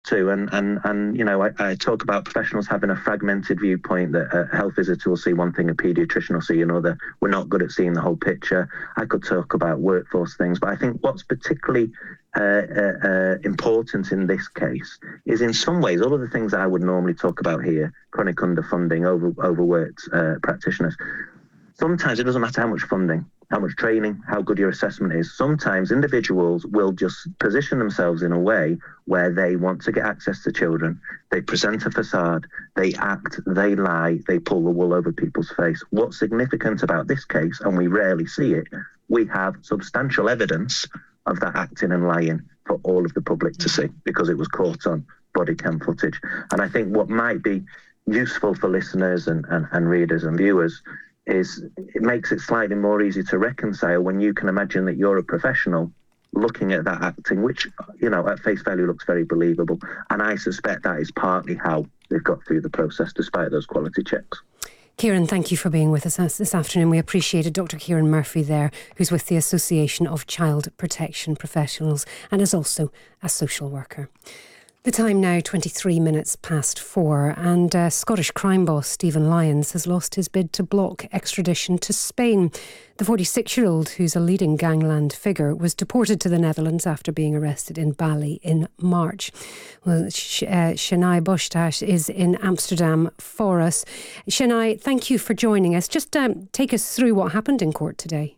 too. And I talk about professionals having a fragmented viewpoint, that a health visitor will see one thing, a paediatrician will see another. We're not good at seeing the whole picture. I could talk about workforce things, but I think what's particularly important in this case is, in some ways, all of the things I would normally talk about here, chronic underfunding, overworked practitioners, sometimes it doesn't matter how much funding, how much training, how good your assessment is. Sometimes individuals will just position themselves in a way where they want to get access to children. They present a facade, they act, they lie, they pull the wool over people's face. What's significant about this case, and we rarely see it, we have substantial evidence of that acting and lying for all of the public to see, because it was caught on body cam footage. And I think what might be useful for listeners and readers and viewers is it makes it slightly more easy to reconcile when you can imagine that you're a professional looking at that acting, which, at face value looks very believable. And I suspect that is partly how they've got through the process despite those quality checks. Kieran, thank you for being with us this afternoon. We appreciate it. Dr. Kieran Murphy there, who's with the Association of Child Protection Professionals and is also a social worker. The time now, 23 minutes past 4, and Scottish crime boss Stephen Lyons has lost his bid to block extradition to Spain. The 46-year-old, who's a leading gangland figure, was deported to the Netherlands after being arrested in Bali in March. Well, Shanai Bostash is in Amsterdam for us. Shanai, thank you for joining us. Just take us through what happened in court today.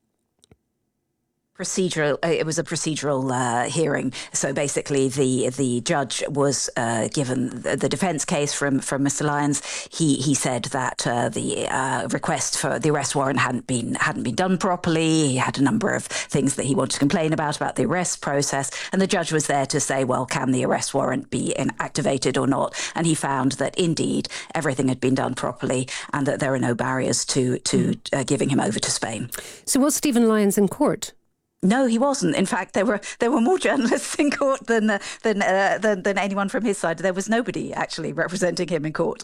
It was a procedural hearing. So basically, the judge was given the defence case from Mr. Lyons. He said that the request for the arrest warrant hadn't been done properly. He had a number of things that he wanted to complain about the arrest process, and the judge was there to say, well, can the arrest warrant be activated or not? And he found that indeed everything had been done properly, and that there are no barriers to giving him over to Spain. So was Stephen Lyons in court? No, he wasn't. In fact, there were more journalists in court than anyone from his side. There was nobody actually representing him in court.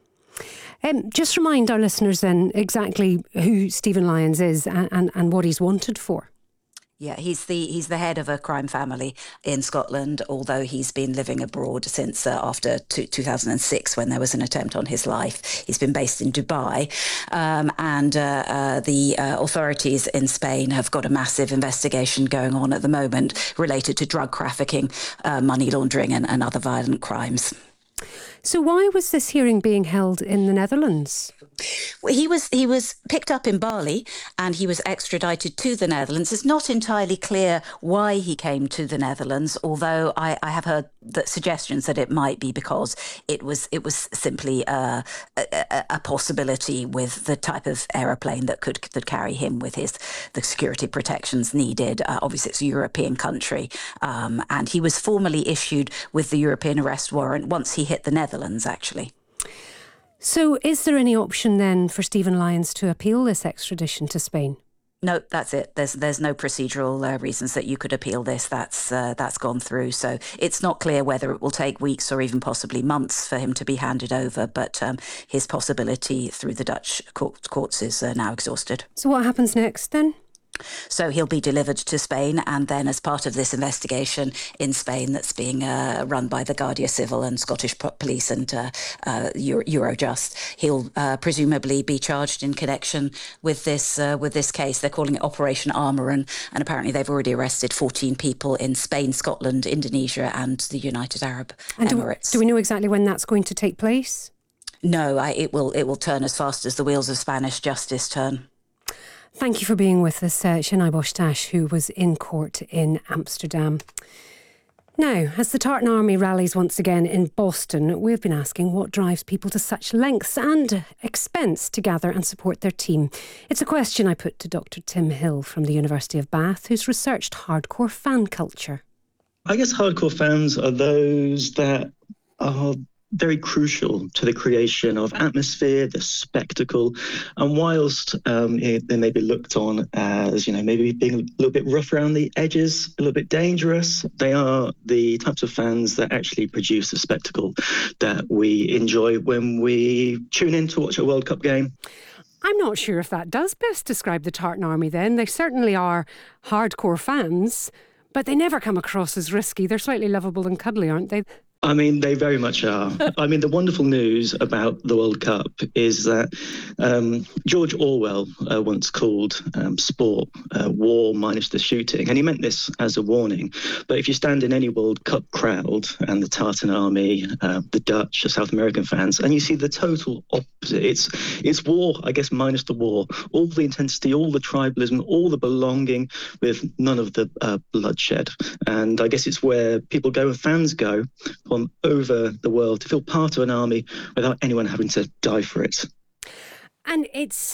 Just remind our listeners then exactly who Stephen Lyons is and what he's wanted for. Yeah, he's the head of a crime family in Scotland, although he's been living abroad since after 2006, when there was an attempt on his life. He's been based in Dubai, and the authorities in Spain have got a massive investigation going on at the moment related to drug trafficking, money laundering and other violent crimes. So why was this hearing being held in the Netherlands? Well, he was picked up in Bali and he was extradited to the Netherlands. It's not entirely clear why he came to the Netherlands, although I have heard suggestions that it might be because it was simply a possibility with the type of aeroplane that could carry him with the security protections needed. Obviously, it's a European country, and he was formally issued with the European arrest warrant once he hit the Netherlands, actually. So is there any option then for Stephen Lyons to appeal this extradition to Spain? No, that's it. There's no procedural reasons that you could appeal this. That's gone through. So it's not clear whether it will take weeks or even possibly months for him to be handed over. But his possibility through the Dutch courts is now exhausted. So what happens next then? So he'll be delivered to Spain, and then as part of this investigation in Spain that's being run by the Guardia Civil and Scottish Police and Eurojust, he'll presumably be charged in connection with this case. They're calling it Operation Armoran, and apparently they've already arrested 14 people in Spain, Scotland, Indonesia and the United Arab Emirates. Do we know exactly when that's going to take place? No, it will turn as fast as the wheels of Spanish justice turn. Thank you for being with us, Shanai Bostash, who was in court in Amsterdam. Now, as the Tartan Army rallies once again in Boston, we've been asking what drives people to such lengths and expense to gather and support their team. It's a question I put to Dr. Tim Hill from the University of Bath, who's researched hardcore fan culture. I guess hardcore fans are those that are very crucial to the creation of atmosphere, the spectacle, and whilst they may be looked on as, maybe being a little bit rough around the edges, a little bit dangerous, they are the types of fans that actually produce the spectacle that we enjoy when we tune in to watch a World Cup game. I'm not sure if that does best describe the Tartan Army then. They certainly are hardcore fans, but they never come across as risky. They're slightly lovable and cuddly, aren't they? I mean, they very much are. I mean, the wonderful news about the World Cup is that George Orwell once called sport war minus the shooting, and he meant this as a warning. But if you stand in any World Cup crowd and the Tartan Army, the Dutch, the South American fans, and you see the total opposite. It's war, I guess, minus the war. All the intensity, all the tribalism, all the belonging, with none of the bloodshed. And I guess it's where people go, and fans go, from over the world to feel part of an army without anyone having to die for it. And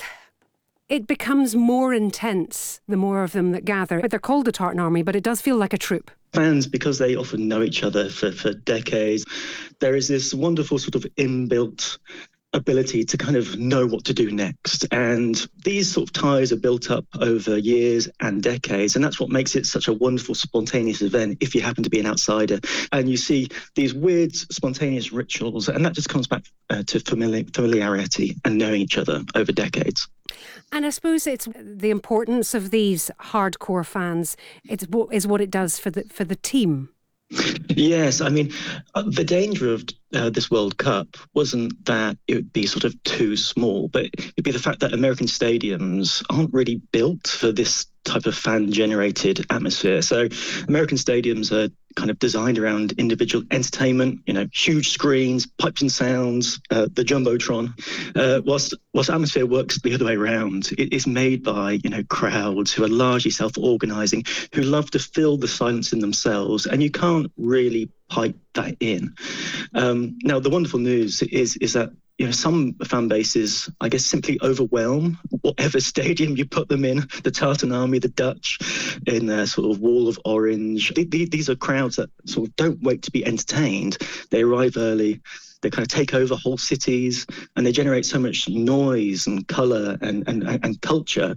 it becomes more intense the more of them that gather. They're called the Tartan Army, but it does feel like a troop. Fans, because they often know each other for decades, there is this wonderful sort of inbuilt ability to kind of know what to do next. And these sort of ties are built up over years and decades. And that's what makes it such a wonderful, spontaneous event if you happen to be an outsider. And you see these weird, spontaneous rituals. And that just comes back to familiarity and knowing each other over decades. And I suppose it's the importance of these hardcore fans is what it does for the team. Yes, I mean, the danger of this World Cup wasn't that it would be sort of too small, but it'd be the fact that American stadiums aren't really built for this type of fan-generated atmosphere. So American stadiums are kind of designed around individual entertainment, huge screens, pipes and sounds, the Jumbotron, whilst atmosphere works the other way around. It is made by, crowds who are largely self-organising, who love to fill the silence in themselves, and you can't really pipe that in. Now, the wonderful news is that some fan bases, I guess, simply overwhelm whatever stadium you put them in. The Tartan Army, the Dutch, in their sort of wall of orange. These are crowds that sort of don't wait to be entertained. They arrive early. They kind of take over whole cities, and they generate so much noise and colour and culture.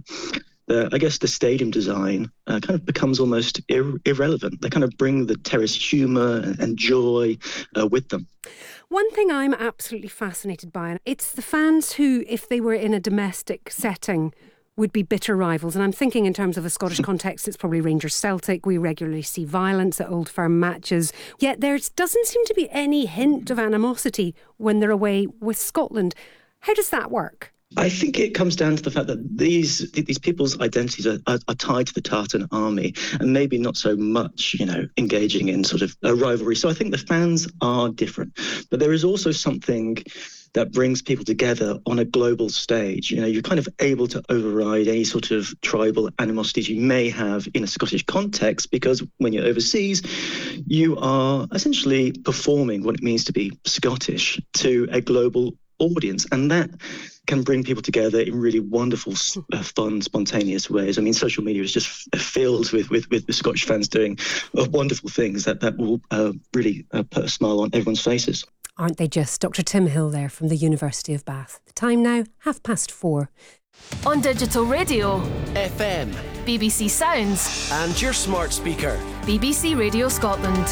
I guess the stadium design kind of becomes almost irrelevant. They kind of bring the terrace humour and joy with them. One thing I'm absolutely fascinated by, it's the fans who, if they were in a domestic setting, would be bitter rivals. And I'm thinking in terms of a Scottish context, it's probably Rangers Celtic. We regularly see violence at Old Firm matches. Yet there doesn't seem to be any hint of animosity when they're away with Scotland. How does that work? I think it comes down to the fact that these people's identities are tied to the Tartan Army, and maybe not so much, engaging in sort of a rivalry. So I think the fans are different. But there is also something that brings people together on a global stage. You're kind of able to override any sort of tribal animosities you may have in a Scottish context, because when you're overseas, you are essentially performing what it means to be Scottish to a global audience, and that can bring people together in really wonderful, fun, spontaneous ways. I mean, social media is just filled with the Scottish fans doing wonderful things that will really put a smile on everyone's faces. Aren't they just? Dr. Tim Hill there from the University of Bath. The time now, 4:30. On digital radio, FM, BBC Sounds, and your smart speaker, BBC Radio Scotland.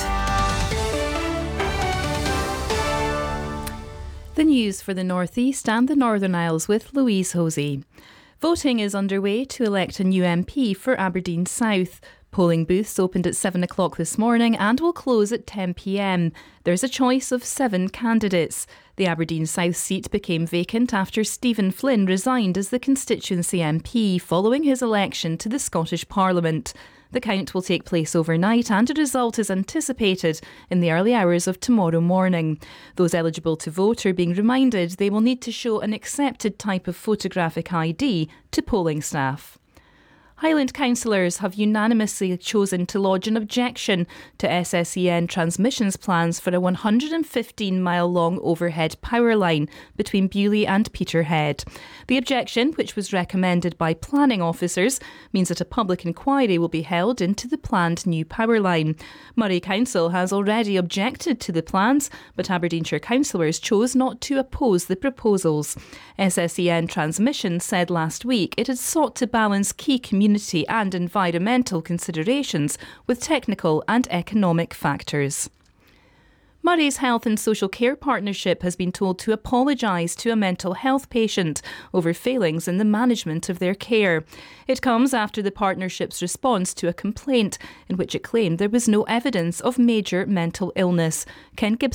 The news for the North East and the Northern Isles with Louise Hosey. Voting is underway to elect a new MP for Aberdeen South. Polling booths opened at 7 o'clock this morning and will close at 10 p.m. There's a choice of 7 candidates. The Aberdeen South seat became vacant after Stephen Flynn resigned as the constituency MP following his election to the Scottish Parliament. The count will take place overnight and a result is anticipated in the early hours of tomorrow morning. Those eligible to vote are being reminded they will need to show an accepted type of photographic ID to polling staff. Highland councillors have unanimously chosen to lodge an objection to SSEN Transmission's plans for a 115-mile-long overhead power line between Beaulieu and Peterhead. The objection, which was recommended by planning officers, means that a public inquiry will be held into the planned new power line. Moray Council has already objected to the plans, but Aberdeenshire councillors chose not to oppose the proposals. SSEN Transmission said last week it had sought to balance key community and environmental considerations with technical and economic factors. Murray's Health and Social Care Partnership has been told to apologise to a mental health patient over failings in the management of their care. It comes after the partnership's response to a complaint in which it claimed there was no evidence of major mental illness. Ken Gibson